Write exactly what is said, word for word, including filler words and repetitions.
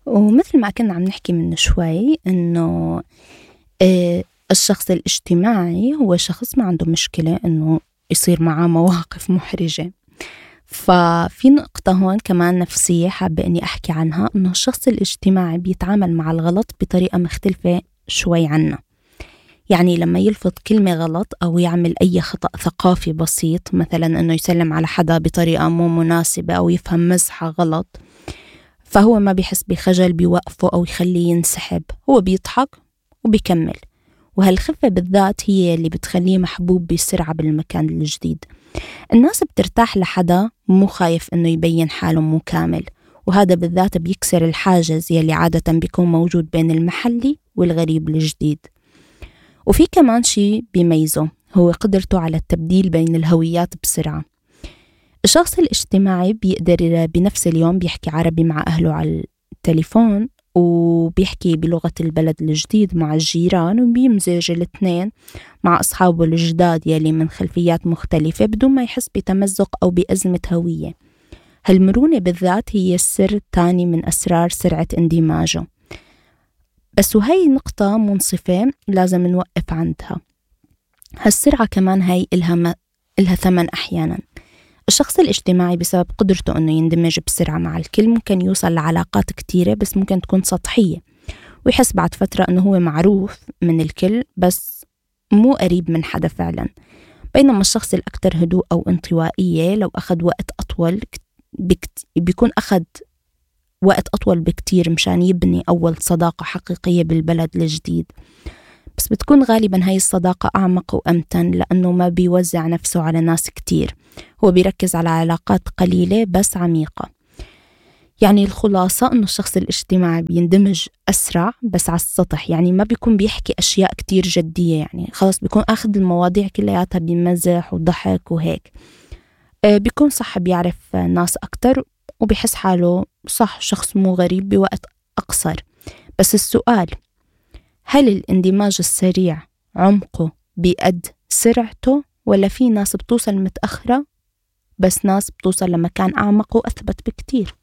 ومثل ما كنا عم نحكي من شوي إنه آه الشخص الاجتماعي هو شخص ما عنده مشكلة إنه يصير معاه مواقف محرجة. ففي نقطة هون كمان نفسية حابة إني أحكي عنها، إنه الشخص الاجتماعي بيتعامل مع الغلط بطريقة مختلفة شوي عنا. يعني لما يلفظ كلمة غلط أو يعمل أي خطأ ثقافي بسيط، مثلا إنه يسلم على حدا بطريقة مو مناسبة أو يفهم مزحة غلط، فهو ما بيحس بخجل بيوقفه أو يخليه ينسحب، هو بيضحك وبيكمل. وهالخفة بالذات هي اللي بتخليه محبوب بسرعة بالمكان الجديد. الناس بترتاح لحدا مو خايف إنه يبين حاله مو كامل، وهذا بالذات بيكسر الحاجز يلي عادة بيكون موجود بين المحلي والغريب الجديد. وفي كمان شي بيميزه، هو قدرته على التبديل بين الهويات بسرعة. الشخص الاجتماعي بيقدر بنفس اليوم بيحكي عربي مع أهله على التليفون، وبيحكي بلغة البلد الجديد مع الجيران، وبيمزج الاثنين مع أصحابه الجداد يلي من خلفيات مختلفة بدون ما يحس بتمزق أو بأزمة هوية. هالمرونة بالذات هي السر الثاني من أسرار سرعة اندماجه. بس وهي نقطة منصفة لازم نوقف عندها. هالسرعة كمان هاي إلها, م... إلها ثمن أحيانا. الشخص الاجتماعي بسبب قدرته أنه يندمج بسرعة مع الكل ممكن يوصل لعلاقات كتيرة بس ممكن تكون سطحية، ويحس بعد فترة أنه هو معروف من الكل بس مو قريب من حدا فعلا. بينما الشخص الأكثر هدوء أو انطوائية لو أخذ وقت أطول بكت... بيكون أخذ وقت أطول بكتير مشان يبني أول صداقة حقيقية بالبلد الجديد، بس بتكون غالبا هاي الصداقة أعمق وأمتن لأنه ما بيوزع نفسه على ناس كتير، هو بيركز على علاقات قليلة بس عميقة. يعني الخلاصة أنه الشخص الاجتماعي بيندمج أسرع بس على السطح، يعني ما بيكون بيحكي أشياء كتير جدية، يعني خلاص بيكون أخذ المواضيع كلياتها بمزح وضحك وهيك. آه بيكون صح بيعرف ناس أكتر وبيحس حاله صح شخص مو غريب بوقت أقصر. بس السؤال، هل الاندماج السريع عمقه بقد سرعته، ولا في ناس بتوصل متأخرة بس ناس بتوصل لمكان أعمق وأثبت بكتير؟